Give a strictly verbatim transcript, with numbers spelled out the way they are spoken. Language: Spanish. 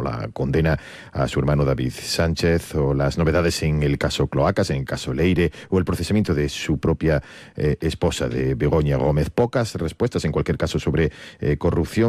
como la condena a su hermano David Sánchez, o las novedades en el caso Cloacas, en el caso Leire, o el procesamiento de su propia eh, esposa, de Begoña Gómez. Pocas respuestas, en cualquier caso, sobre eh, corrupción.